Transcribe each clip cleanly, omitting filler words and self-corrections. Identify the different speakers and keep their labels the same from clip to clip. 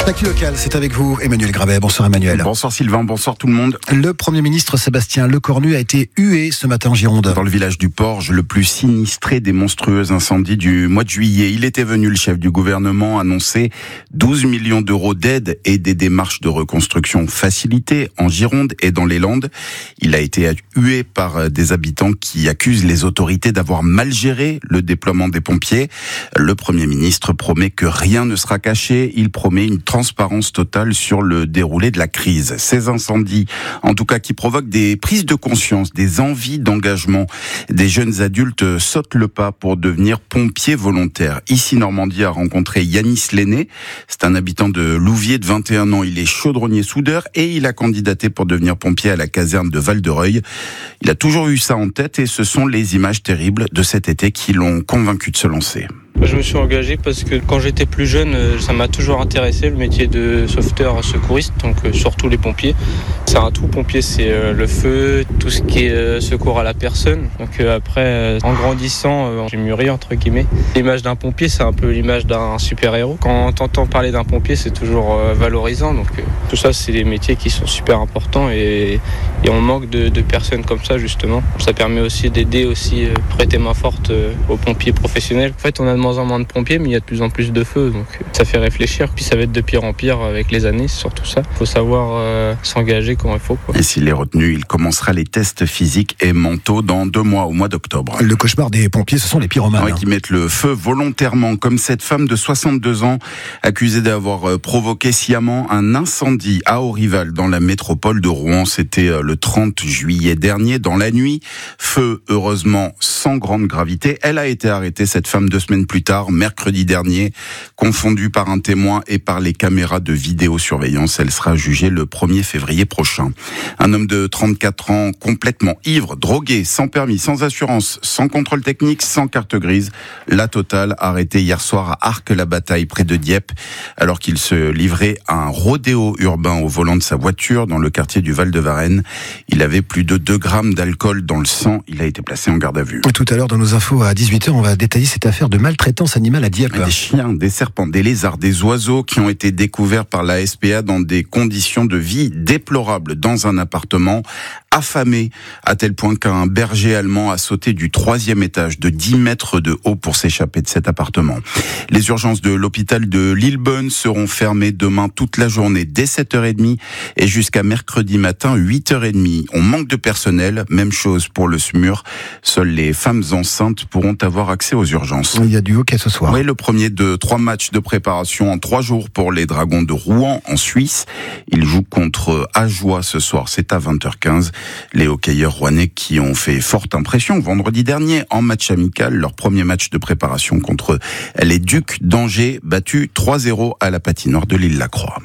Speaker 1: Actu local, c'est avec vous, Emmanuel Grabet. Bonsoir Emmanuel.
Speaker 2: Bonsoir Sylvain, bonsoir tout le monde.
Speaker 1: Le Premier ministre Sébastien Lecornu a été hué ce matin en Gironde.
Speaker 2: Dans le village du Porge, le plus sinistré des monstrueux incendies du mois de juillet. Il était venu, le chef du gouvernement, annoncer 12 millions d'euros d'aide et des démarches de reconstruction facilitées en Gironde et dans les Landes. Il a été hué par des habitants qui accusent les autorités d'avoir mal géré le déploiement des pompiers. Le Premier ministre promet que rien ne sera caché. Il promet une transparence totale sur le déroulé de la crise. Ces incendies, en tout cas, qui provoquent des prises de conscience, des envies d'engagement. Des jeunes adultes sautent le pas pour devenir pompiers volontaires. Ici, Normandie a rencontré Yanis Lenné. C'est un habitant de Louviers de 21 ans. Il est chaudronnier-soudeur et il a candidaté pour devenir pompier à la caserne de Val-de-Reuil. Il a toujours eu ça en tête et ce sont les images terribles de cet été qui l'ont convaincu de se lancer.
Speaker 3: Je me suis engagé parce que quand j'étais plus jeune, ça m'a toujours intéressé, le métier de sauveteur secouriste, donc surtout les pompiers. C'est un tout, pompier, c'est le feu, tout ce qui est secours à la personne. Donc après, en grandissant, j'ai mûri entre guillemets. L'image d'un pompier, c'est un peu l'image d'un super-héros. Quand on entend parler d'un pompier, c'est toujours valorisant. Donc tout ça, c'est des métiers qui sont super importants et on manque de personnes comme ça justement. Ça permet aussi d'aider aussi, prêter main forte aux pompiers professionnels. En fait, on a de moins en moins de pompiers, mais il y a de plus en plus de feux, donc ça fait réfléchir. Puis ça va être de pire en pire avec les années, c'est surtout ça. Il faut savoir s'engager quand il faut, quoi.
Speaker 2: Et s'il est retenu, il commencera les tests physiques et mentaux dans 2 mois, au mois d'octobre.
Speaker 1: Le cauchemar des pompiers, ce sont les pyromanes.
Speaker 2: Ouais, qui mettent le feu volontairement, comme cette femme de 62 ans, accusée d'avoir provoqué sciemment un incendie à Aurival, dans la métropole de Rouen. C'était le 30 juillet dernier, dans la nuit. Feu, heureusement, sans grande gravité. Elle a été arrêtée, cette femme, 2 semaines plus tard, mercredi dernier, confondue par un témoin et par les caméras de vidéosurveillance. Elle sera jugée le 1er février prochain. Un homme de 34 ans, complètement ivre, drogué, sans permis, sans assurance, sans contrôle technique, sans carte grise. La totale, arrêté hier soir à Arques-la-Bataille, près de Dieppe, alors qu'il se livrait à un rodéo urbain au volant de sa voiture dans le quartier du Val-de-Varenne. Il avait plus de 2 grammes d'alcool dans le sang. Il a été placé en garde à vue.
Speaker 1: Tout à l'heure, dans nos infos à 18h, on va détailler cette affaire de maltraitance animale à Dieppe.
Speaker 2: Des chiens, des serpents, des lézards, des oiseaux qui ont été découverts par la SPA dans des conditions de vie déplorables dans un appartement, affamé à tel point qu'un berger allemand a sauté du 3e étage de 10 mètres de haut pour s'échapper de cet appartement. Les urgences de l'hôpital de Lillebonne seront fermées demain toute la journée dès 7h30 et jusqu'à mercredi matin 8h30. On manque de personnel, même chose pour le SMUR. Seules les femmes enceintes pourront avoir accès aux urgences.
Speaker 1: Il y a du hockey ce soir.
Speaker 2: Oui, le premier de 3 matchs de préparation en 3 jours pour les Dragons de Rouen en Suisse. Ils jouent contre Ajoie ce soir, c'est à 20h15. Les hockeyeurs rouennais qui ont fait forte impression vendredi dernier en match amical, leur premier match de préparation contre les Ducs d'Angers, battus 3-0 à la patinoire de l'Île-la-Croix.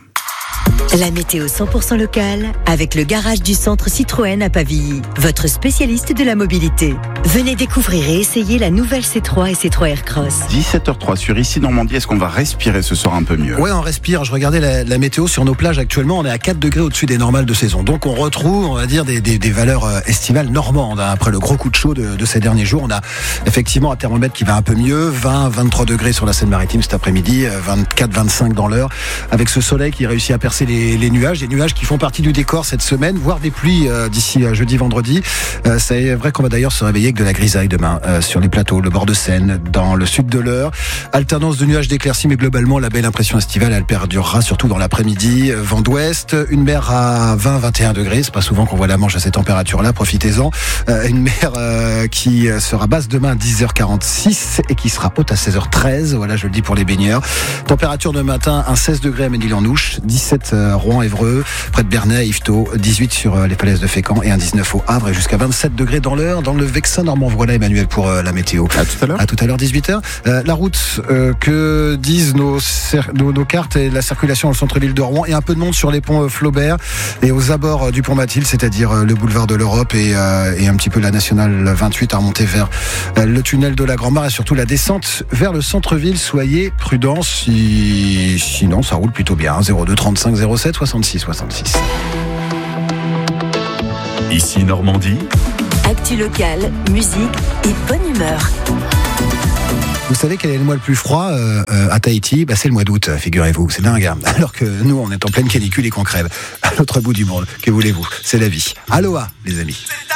Speaker 4: La météo 100% locale avec le garage du centre Citroën à Pavilly, votre spécialiste de la mobilité. Venez découvrir et essayer la nouvelle C3 et C3 Aircross.
Speaker 2: 17h03 sur Ici Normandie, est-ce qu'on va respirer ce soir un peu mieux ?
Speaker 1: Ouais, on respire. Je regardais la météo sur nos plages actuellement. On est à 4 degrés au-dessus des normales de saison. Donc on retrouve, on va dire, des valeurs estivales normandes. Après le gros coup de chaud de ces derniers jours, on a effectivement un thermomètre qui va un peu mieux. 20, 23 degrés sur la Seine-Maritime cet après-midi, 24, 25 dans l'heure. Avec ce soleil qui réussit à percer les nuages. Des nuages qui font partie du décor cette semaine, voire des pluies d'ici jeudi, vendredi. C'est vrai qu'on va d'ailleurs se réveiller avec de la grisaille demain sur les plateaux, le bord de Seine, dans le sud de l'Eure. Alternance de nuages d'éclaircies, mais globalement, la belle impression estivale, elle perdurera surtout dans l'après-midi. Vent d'ouest, une mer à 20, 21 degrés. C'est pas souvent qu'on voit la Manche à ces températures-là, profitez-en. Une mer qui sera basse demain à 10h46 et qui sera haute à 16h13. Voilà, je le dis pour les baigneurs. Température de matin, un 16 degrés à Ménil-en-Ouche, 17 Rouen, Évreux, près de Bernay, à Yvetot, 18 sur les falaises de Fécamp et un 19 au Havre et jusqu'à 27 degrés dans l'Eure, dans le Vexin normand. Voilà Emmanuel pour la météo.
Speaker 2: À tout à l'heure.
Speaker 1: À tout à l'heure, 18h. La route, que disent nos cartes et la circulation dans le centre-ville de Rouen et un peu de monde sur les ponts Flaubert et aux abords du pont Mathilde, c'est-à-dire le boulevard de l'Europe et un petit peu la nationale 28 à remonter vers le tunnel de la Grand-Mare et surtout la descente vers le centre-ville. Soyez prudents, sinon ça roule plutôt bien. 02 35 07 66 66.
Speaker 5: Ici Normandie.
Speaker 4: Actu locale, musique et bonne humeur.
Speaker 1: Vous savez quel est le mois le plus froid à Tahiti? C'est le mois d'août, figurez-vous. C'est dingue. Hein. Alors que nous, on est en pleine canicule et qu'on crève. À l'autre bout du monde. Que voulez-vous? C'est la vie. Aloha, les amis.